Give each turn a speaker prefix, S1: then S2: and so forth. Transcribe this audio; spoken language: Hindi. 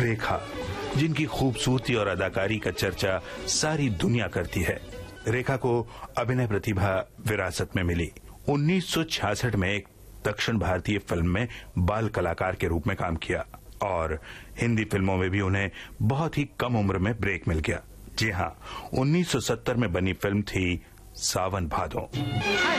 S1: रेखा, जिनकी खूबसूरती और अदाकारी का चर्चा सारी दुनिया करती है। रेखा को अभिनय प्रतिभा विरासत में मिली। 1966 में एक दक्षिण भारतीय फिल्म में बाल कलाकार के रूप में काम किया और हिंदी फिल्मों में भी उन्हें बहुत ही कम उम्र में ब्रेक मिल गया। जी हाँ, 1970 में बनी फिल्म थी सावन भादो।